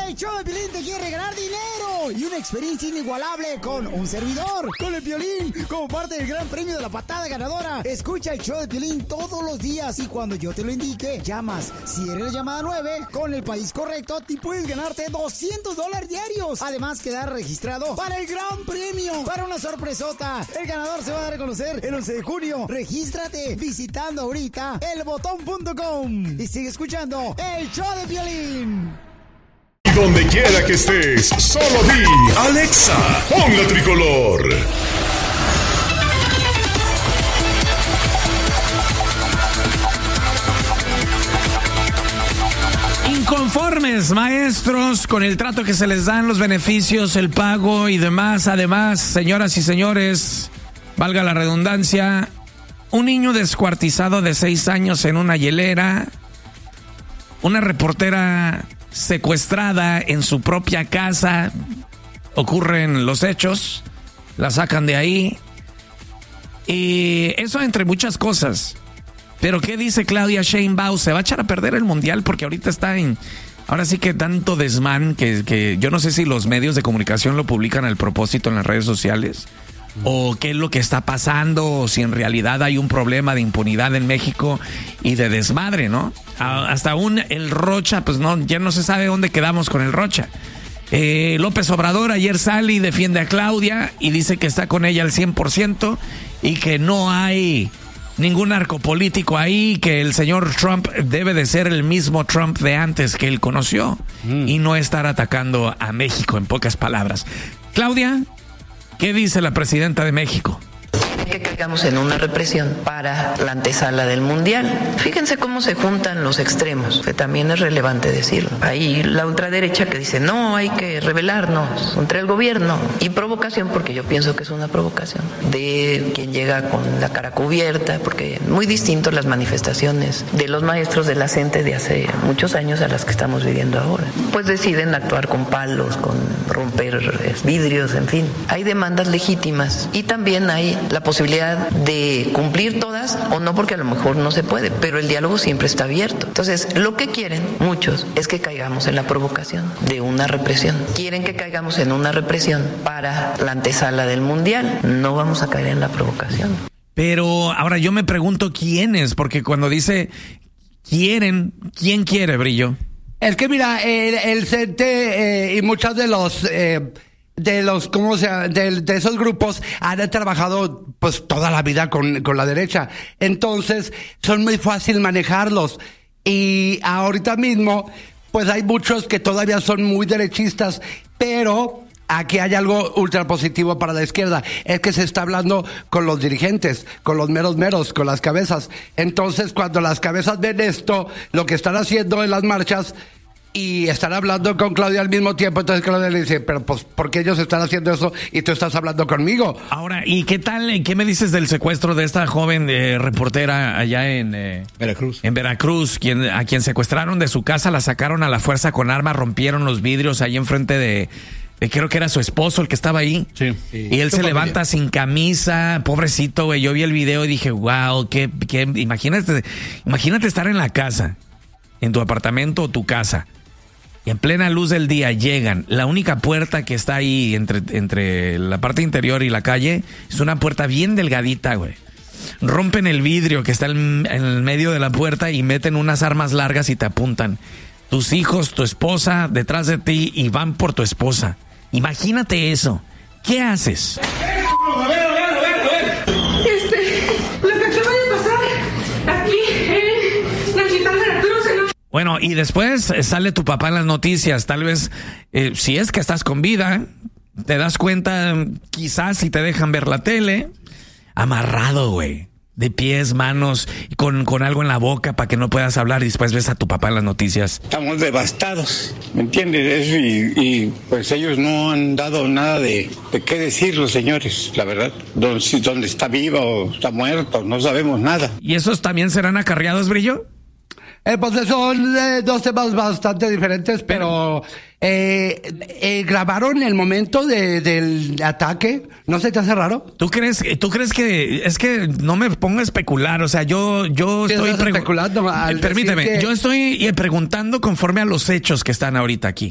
El show de Piolín te quiere regalar dinero y una experiencia inigualable con un servidor, con el Piolín, como parte del gran premio de la patada ganadora. Escucha el show de Piolín todos los días y cuando yo te lo indique, llamas. Si eres la llamada 9, con el país correcto, te puedes ganarte $200 diarios. Además, quedar registrado para el gran premio, para una sorpresota. El ganador se va a dar a conocer el 11 de junio. Regístrate visitando ahorita elbotón.com y sigue escuchando el show de Piolín. Y donde quiera que estés, solo di Alexa, pon la tricolor. Inconformes maestros con el trato que se les dan, los beneficios, el pago y demás. Además, señoras y señores, valga la redundancia, un niño descuartizado de 6 años en una hielera, una reportera secuestrada en su propia casa, ocurren los hechos, la sacan de ahí, y eso entre muchas cosas. Pero ¿qué dice Claudia Sheinbaum? Se va a echar a perder el mundial porque ahorita está en, ahora sí que tanto desmán que yo no sé si los medios de comunicación lo publican al propósito en las redes sociales, o qué es lo que está pasando, o si en realidad hay un problema de impunidad en México y de desmadre, ¿no? Hasta el Rocha, pues no, ya no se sabe dónde quedamos con el Rocha. López Obrador ayer sale y defiende a Claudia y dice que está con ella al 100% y que no hay ningún narcopolítico ahí, que el señor Trump debe de ser el mismo Trump de antes que él conoció y no estar atacando a México, en pocas palabras. Claudia, ¿qué dice la presidenta de México? Que caigamos en una represión para la antesala del mundial. Fíjense cómo se juntan los extremos, que también es relevante decirlo. Hay la ultraderecha que dice, no, hay que rebelarnos contra el gobierno. Y provocación, porque yo pienso que es una provocación, de quien llega con la cara cubierta, porque muy distinto las manifestaciones de los maestros de la CENTE de hace muchos años a las que estamos viviendo ahora. Pues deciden actuar con palos, con romper vidrios, en fin. Hay demandas legítimas y también hay la posibilidad de cumplir todas o no, porque a lo mejor no se puede, pero el diálogo siempre está abierto. Entonces, lo que quieren muchos es que caigamos en la provocación de una represión. Quieren que caigamos en una represión para la antesala del mundial. No vamos a caer en la provocación. Pero ahora yo me pregunto quiénes, porque cuando dice quieren, ¿quién quiere, Brillo? Es que mira, el CENTE y muchos de esos grupos han trabajado pues toda la vida con la derecha. Entonces, son muy fácil manejarlos. Y ahorita mismo, pues hay muchos que todavía son muy derechistas, pero aquí hay algo ultra positivo para la izquierda. Es que se está hablando con los dirigentes, con los meros, con las cabezas. Entonces, cuando las cabezas ven esto, lo que están haciendo en las marchas, y están hablando con Claudia al mismo tiempo, entonces Claudia le dice, pero pues, ¿por qué ellos están haciendo eso y tú estás hablando conmigo? Ahora, ¿y qué tal, qué me dices del secuestro de esta joven reportera allá en Veracruz? En Veracruz, a quien secuestraron de su casa, la sacaron a la fuerza con armas, rompieron los vidrios ahí enfrente de creo que era su esposo el que estaba ahí. Sí. Y él se levanta sin camisa, pobrecito, güey. Yo vi el video y dije, wow, imagínate estar en la casa, en tu apartamento o tu casa, y en plena luz del día llegan. La única puerta que está ahí entre la parte interior y la calle es una puerta bien delgadita, güey. Rompen el vidrio que está en el medio de la puerta y meten unas armas largas y te apuntan. Tus hijos, tu esposa detrás de ti y van por tu esposa. Imagínate eso. ¿Qué haces? A ver. Lo que acaba de pasar aquí en la ciudad de Veracruz, ¿no? Bueno, y después sale tu papá en las noticias. Tal vez, si es que estás con vida, te das cuenta, quizás si te dejan ver la tele, amarrado, güey, de pies, manos, con algo en la boca para que no puedas hablar, y después ves a tu papá en las noticias. Estamos devastados, ¿me entiendes? Eso y pues ellos no han dado nada de qué decir, los señores, la verdad. Dónde está viva o está muerto, no sabemos nada. ¿Y esos también serán acarreados, Brillo? Pues son dos temas bastante diferentes, pero grabaron el momento del ataque. ¿No se te hace raro? ¿Tú crees que es que no me pongo a especular? O sea, yo estoy especulando. Permíteme, yo estoy preguntando conforme a los hechos que están ahorita aquí.